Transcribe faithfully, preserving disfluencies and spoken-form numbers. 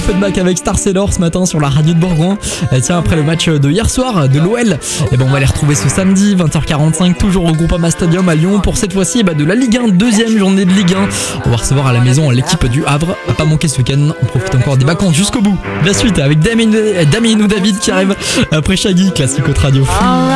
Offenbach avec Star Sailor ce matin sur la radio de Bourgoin. Et tiens, après le match de hier soir de l'O L, et ben on va les retrouver ce samedi vingt heures quarante-cinq toujours au Groupama Stadium à Lyon pour cette fois-ci bah, de la Ligue un, deuxième journée de Ligue un. On va recevoir à la maison l'équipe du Havre. À pas manquer ce week-end, on profite encore des vacances jusqu'au bout. La suite avec Damien ou David qui arrive après Shaggy, classique au radio.